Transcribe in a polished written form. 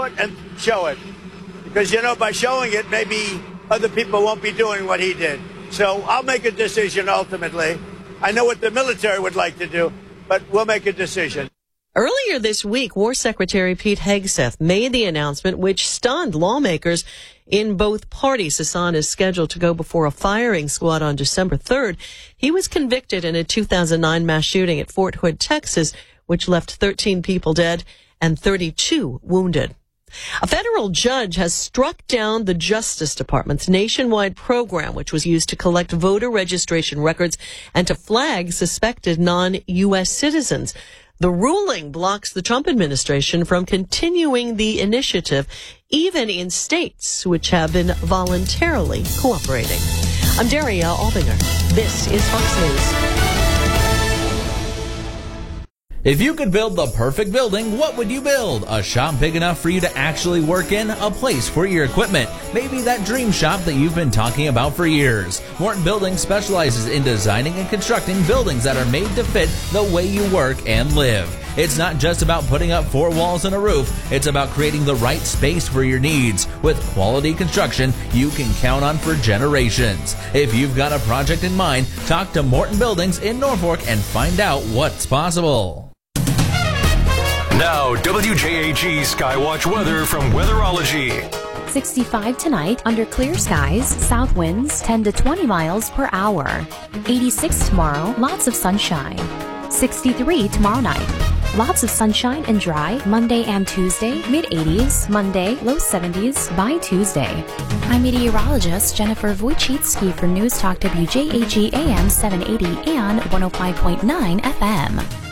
it and show it. Because, by showing it, maybe other people won't be doing what he did. So I'll make a decision ultimately. I know what the military would like to do, but we'll make a decision. Earlier this week, War Secretary Pete Hegseth made the announcement which stunned lawmakers in both parties. Hassan is scheduled to go before a firing squad on December 3rd. He was convicted in a 2009 mass shooting at Fort Hood, Texas, which left 13 people dead and 32 wounded. A federal judge has struck down the Justice Department's nationwide program, which was used to collect voter registration records and to flag suspected non-U.S. citizens. The ruling blocks the Trump administration from continuing the initiative, even in states which have been voluntarily cooperating. I'm Daria Albinger. This is Fox News. If you could build the perfect building, what would you build? A shop big enough for you to actually work in? A place for your equipment? Maybe that dream shop that you've been talking about for years. Morton Buildings specializes in designing and constructing buildings that are made to fit the way you work and live. It's not just about putting up 4 walls and a roof. It's about creating the right space for your needs with quality construction you can count on for generations. If you've got a project in mind, talk to Morton Buildings in Norfolk and find out what's possible. Now, WJAG Skywatch weather from Weatherology. 65 tonight under clear skies, south winds 10 to 20 miles per hour. 86 tomorrow, lots of sunshine. 63 tomorrow night. Lots of sunshine and dry Monday and Tuesday, mid-80s, Monday, low 70s by Tuesday. I'm meteorologist Jennifer Wojcicki for News Talk WJAG AM 780 and 105.9 FM.